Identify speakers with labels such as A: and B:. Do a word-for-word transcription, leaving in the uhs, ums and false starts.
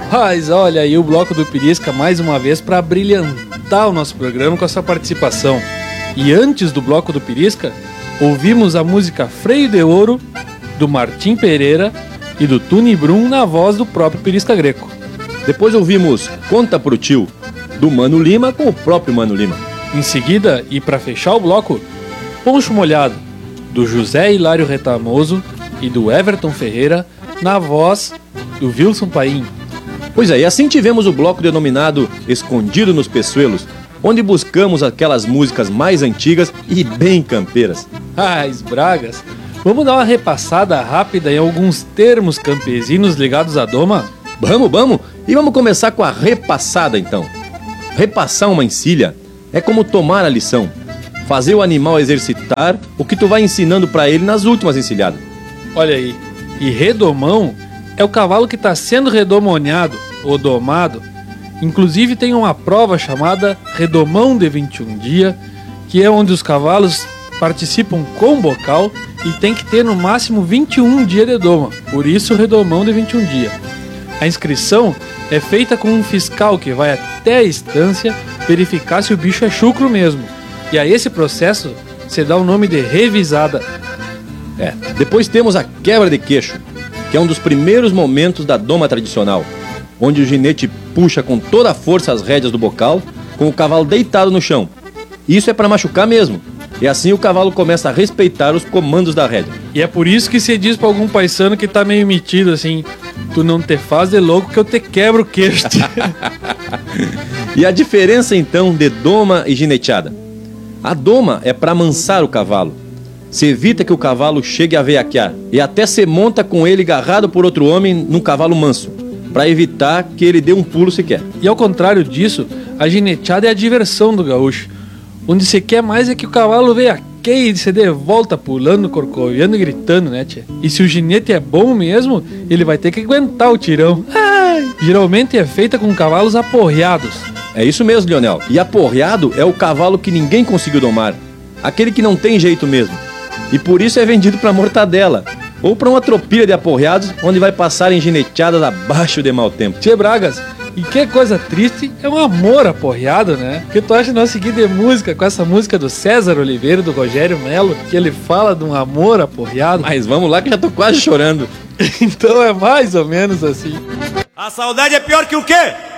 A: Mas olha aí o Bloco do Pirisca mais uma vez para brilhantar o nosso programa com a sua participação. E antes do Bloco do Pirisca, ouvimos a música Freio de Ouro, do Martim Pereira e do Tuni Brum na voz do próprio Pirisca Greco.
B: Depois ouvimos Conta Pro Tio, do Mano Lima com o próprio Mano Lima.
A: Em seguida, e para fechar o bloco, Poncho Molhado, do José Hilário Retamoso e do Everton Ferreira, na voz do Wilson Paim.
B: Pois é, e assim tivemos o bloco denominado Escondido nos Peçoelos, onde buscamos aquelas músicas mais antigas e bem campeiras.
A: Ah, esbragas! Vamos dar uma repassada rápida em alguns termos campesinos ligados à doma?
B: Vamos, vamos! E vamos começar com a repassada então. Repassar uma encilha é como tomar a lição, fazer o animal exercitar o que tu vai ensinando pra ele nas últimas encilhadas.
A: Olha aí, e redomão é o cavalo que está sendo redomoniado ou domado. Inclusive tem uma prova chamada Redomão de vinte e um dia, que é onde os cavalos participam com bocal e tem que ter no máximo vinte e um dias de doma, por isso Redomão de vinte e um dia. A inscrição é feita com um fiscal que vai até a estância verificar se o bicho é chucro mesmo, e a esse processo se dá o nome de revisada.
B: É, depois temos a quebra de queixo, que é um dos primeiros momentos da doma tradicional, onde o ginete puxa com toda a força as rédeas do bocal, com o cavalo deitado no chão. Isso é para machucar mesmo, e assim o cavalo começa a respeitar os comandos da rédea.
A: E é por isso que se diz para algum paisano que tá meio metido assim: tu não te faz de louco que eu te quebro o queixo.
B: E a diferença então de doma e gineteada? A doma é para amansar o cavalo. Se evita que o cavalo chegue a veiaquear e até se monta com ele agarrado por outro homem num cavalo manso, para evitar que ele dê um pulo sequer.
A: E ao contrário disso, a gineteada é a diversão do gaúcho, onde se quer mais é que o cavalo veiaqueie e se dê volta pulando, corcoviando e gritando, né, tia? E se o ginete é bom mesmo, ele vai ter que aguentar o tirão. Ai! Geralmente é feita com cavalos aporreados.
B: É isso mesmo, Leonel. E aporreado é o cavalo que ninguém conseguiu domar, aquele que não tem jeito mesmo. E por isso é vendido para mortadela, ou para uma tropilha de aporreados, onde vai passar em gineteadas abaixo de mau tempo.
A: Tchê Bragas, e que coisa triste é um amor aporreado, né? O que tu acha de nós seguir de música com essa música do César Oliveira, do Rogério Melo, que ele fala de um amor aporreado?
B: Mas vamos lá que já tô quase chorando.
A: Então é mais ou menos assim.
C: A saudade é pior que o quê?